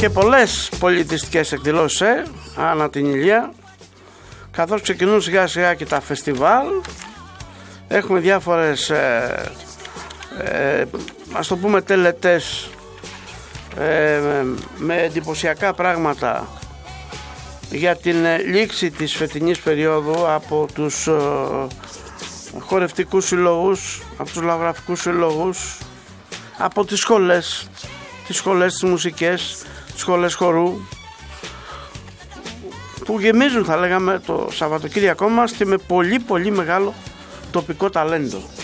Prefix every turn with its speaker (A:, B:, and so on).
A: και πολλές πολιτιστικές εκδηλώσεις ανά την Ηλία, καθώς ξεκινούν σιγά σιγά και τα φεστιβάλ. Έχουμε διάφορες ας το πούμε τελετές με εντυπωσιακά πράγματα για την λήξη της φετινής περίοδου από τους χορευτικούς συλλόγους, από τους λαογραφικούς συλλόγους, από τις σχολές, τις μουσικές, τις σχολές χορού, που γεμίζουν, θα λέγαμε, το Σαββατοκύριακό μας και με πολύ πολύ μεγάλο τοπικό ταλέντο.